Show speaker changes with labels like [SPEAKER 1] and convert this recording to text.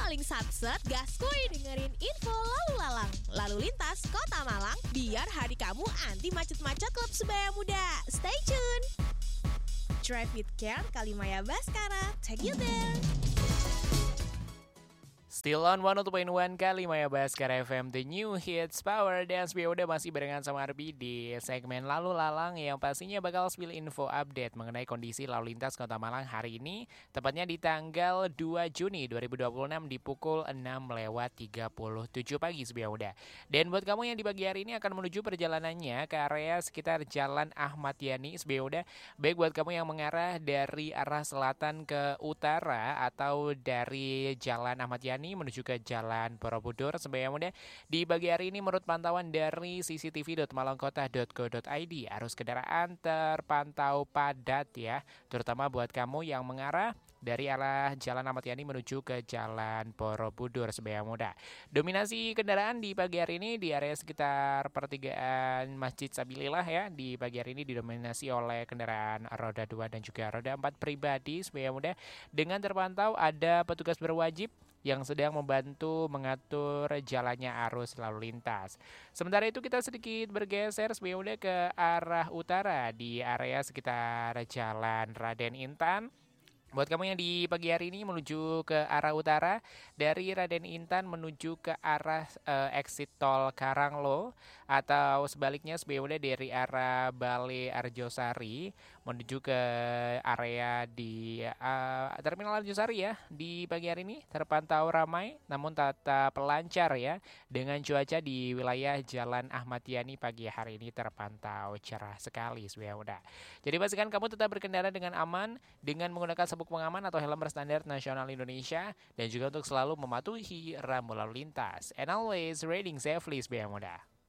[SPEAKER 1] paling satset gaskuy dengerin info lalu lalang. Lalu lintas Kota Malang biar hari kamu anti macet-macet klub sebaya muda. Stay tune. Drive with care Kalimaya Baskara. Take you there.
[SPEAKER 2] Still on 102.1 Kalimaya Baskara FM, The New Hits Power Dance. Udah masih barengan sama Arbi di segmen Lalu Lalang yang pastinya bakal spill info update mengenai kondisi lalu lintas Kota Malang hari ini, tepatnya di tanggal 2 Juni 2026 di pukul 6:37 pagi udah. Dan buat kamu yang di pagi hari ini akan menuju perjalanannya ke area sekitar Jalan Ahmad Yani udah, baik buat kamu yang mengarah dari arah selatan ke utara atau dari Jalan Ahmad Yani menuju ke Jalan Borobudur sebaya muda. Di pagi hari ini menurut pantauan dari cctv.malangkota.go.id arus kendaraan terpantau padat ya, terutama buat kamu yang mengarah dari arah Jalan Ahmad Yani menuju ke Jalan Borobudur sebaya muda. Dominasi kendaraan di pagi hari ini di area sekitar pertigaan Masjid Sabilillah ya, di pagi hari ini didominasi oleh kendaraan roda 2 dan juga roda 4 pribadi sebaya muda, dengan terpantau ada petugas berwajib yang sedang membantu mengatur jalannya arus lalu lintas. Sementara itu kita sedikit bergeser sebelumnya ke arah utara di area sekitar Jalan Raden Intan. Buat kamu yang di pagi hari ini menuju ke arah utara dari Raden Intan menuju ke arah exit tol Karanglo atau sebaliknya sebelumnya dari arah Bale Arjosari menuju ke area di Terminal Arjosari ya, di pagi hari ini terpantau ramai namun tetap lancar ya, dengan cuaca di wilayah Jalan Ahmad Yani pagi hari ini terpantau cerah sekali udah. Jadi pastikan kamu tetap berkendara dengan aman dengan menggunakan sabuk pengaman atau helm berstandar nasional Indonesia, dan juga untuk selalu mematuhi rambu lalu lintas. And always riding safely, sebaya muda.